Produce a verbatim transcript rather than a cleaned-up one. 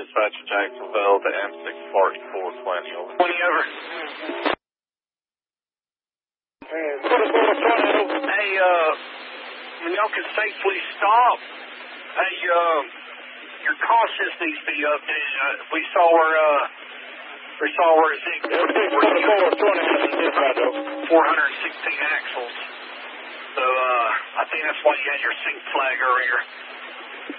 dispatch to Jacksonville to M six forty-four twenty, over. twenty over. Hey, uh, when y'all can safely stop, hey, uh, your cautious needs to be updated. Uh, we saw where, uh, we saw where it's four hundred sixteen axles. So, uh, I think that's why you had your sync flag earlier.